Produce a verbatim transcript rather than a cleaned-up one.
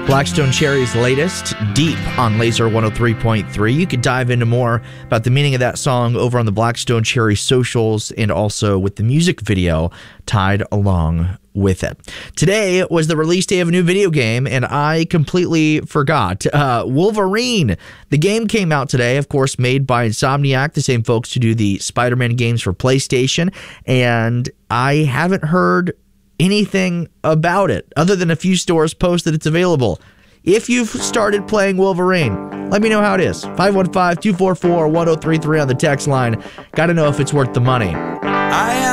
Blackstone Cherry's latest, Deep, on Laser one oh three point three. You could dive into more about the meaning of that song over on the Blackstone Cherry socials and also with the music video tied along with it. Today was the release day of a new video game, and I completely forgot. Uh, Wolverine. The game came out today, of course, made by Insomniac, the same folks who do the Spider-Man games for PlayStation, and I haven't heard anything about it other than a few stores post that it's available. If you've started playing Wolverine, let me know how it is. five one five, two four four, one oh three three on the text line. Got to know if it's worth the money. I